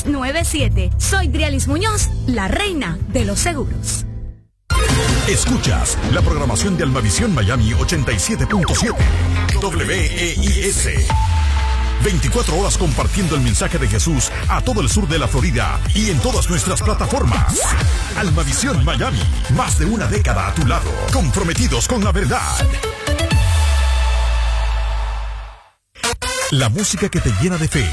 697. Soy Drialis Muñoz, la reina de los seguros. Escuchas la programación de Almavisión Miami 87.7 WEIS. 24 horas compartiendo el mensaje de Jesús a todo el sur de la Florida y en todas nuestras plataformas. Almavisión Miami, más de una década a tu lado, comprometidos con la verdad. La música que te llena de fe.